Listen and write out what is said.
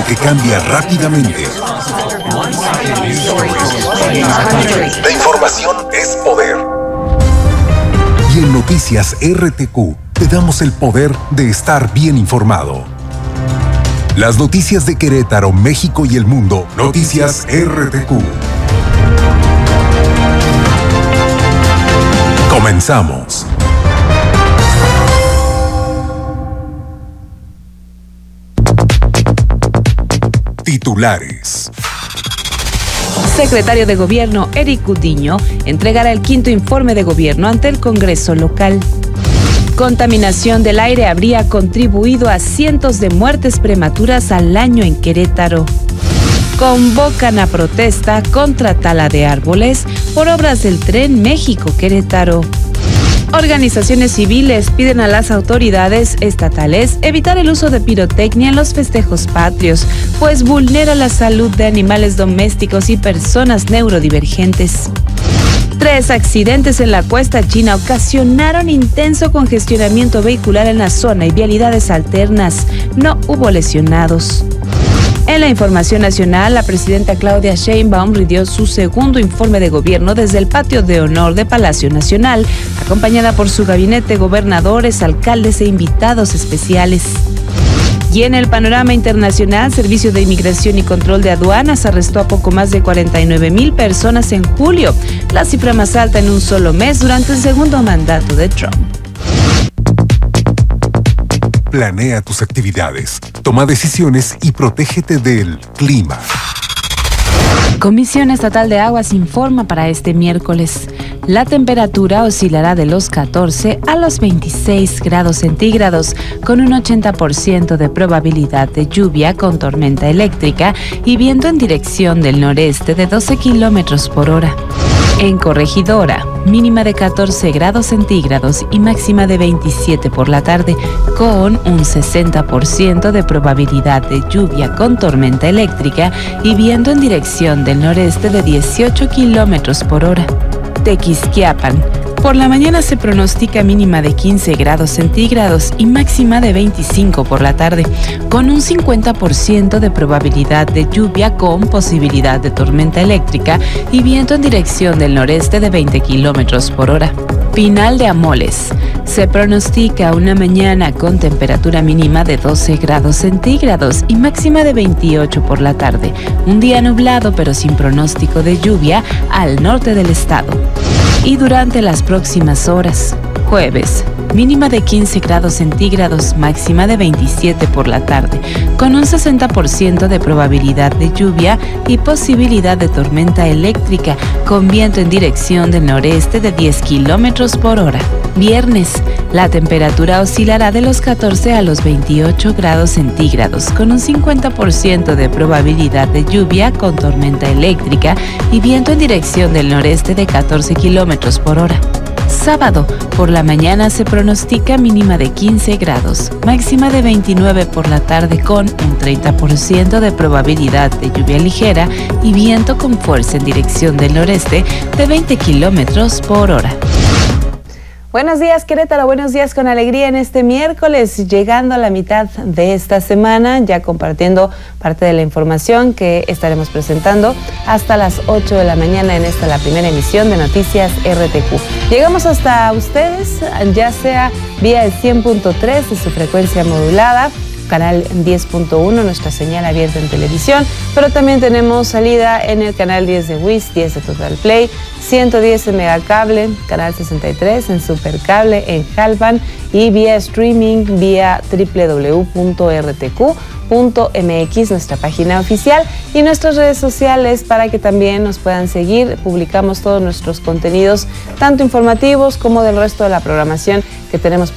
que cambia rápidamente. La información es poder. Y en Noticias RTQ te damos el poder de estar bien informado. Las noticias de Querétaro, México y el mundo. Noticias RTQ. Comenzamos. Titulares. Secretario de Gobierno Eric Gudiño entregará el 5º informe de gobierno ante el Congreso local. Contaminación del aire habría contribuido a cientos de muertes prematuras al año en Querétaro. Convocan a protesta contra tala de árboles por obras del Tren México-Querétaro. Organizaciones civiles piden a las autoridades estatales evitar el uso de pirotecnia en los festejos patrios, pues vulnera la salud de animales domésticos y personas neurodivergentes. 3 accidentes en la Cuesta China ocasionaron intenso congestionamiento vehicular en la zona y vialidades alternas. No hubo lesionados. En la información nacional, la presidenta Claudia Sheinbaum rindió su 2º informe de gobierno desde el patio de honor de Palacio Nacional, acompañada por su gabinete, gobernadores, alcaldes e invitados especiales. Y en el panorama internacional, Servicio de Inmigración y Control de Aduanas arrestó a poco más de 49,000 personas en julio, la cifra más alta en un solo mes durante el segundo mandato de Trump. Planea tus actividades, toma decisiones y protégete del clima. Comisión Estatal de Aguas informa para este miércoles. La temperatura oscilará de los 14 a los 26 grados centígrados, con un 80% de probabilidad de lluvia con tormenta eléctrica y viento en dirección del noreste de 12 kilómetros por hora. En Corregidora, mínima de 14 grados centígrados y máxima de 27 por la tarde, con un 60% de probabilidad de lluvia con tormenta eléctrica y viento en dirección del noreste de 18 kilómetros por hora. Tequisquiapan. Por la mañana se pronostica mínima de 15 grados centígrados y máxima de 25 por la tarde, con un 50% de probabilidad de lluvia con posibilidad de tormenta eléctrica y viento en dirección del noreste de 20 kilómetros por hora. Pinal de Amoles. Se pronostica una mañana con temperatura mínima de 12 grados centígrados y máxima de 28 por la tarde. Un día nublado pero sin pronóstico de lluvia al norte del estado. Y durante las próximas horas, jueves, mínima de 15 grados centígrados, máxima de 27 por la tarde, con un 60% de probabilidad de lluvia y posibilidad de tormenta eléctrica, con viento en dirección del noreste de 10 kilómetros por hora. Viernes, la temperatura oscilará de los 14 a los 28 grados centígrados, con un 50% de probabilidad de lluvia con tormenta eléctrica y viento en dirección del noreste de 14 kilómetros por hora. Sábado, por la mañana se pronostica mínima de 15 grados, máxima de 29 por la tarde con un 30% de probabilidad de lluvia ligera y viento con fuerza en dirección del noreste de 20 kilómetros por hora. Buenos días, Querétaro, buenos días con alegría en este miércoles, llegando a la mitad de esta semana, ya compartiendo parte de la información que estaremos presentando hasta las 8 de la mañana en esta, la primera emisión de Noticias RTQ. Llegamos hasta ustedes, ya vía el 100.3 de su frecuencia modulada, canal 10.1, nuestra señal abierta en televisión, pero también tenemos salida en el canal 10 de WIS, 10 de Total Play, 110 en Megacable, canal 63 en Supercable en Jalpan y vía streaming vía www.rtq.mx, nuestra página oficial, y nuestras redes sociales para que también nos puedan seguir. Publicamos todos nuestros contenidos, tanto informativos como del resto de la programación que tenemos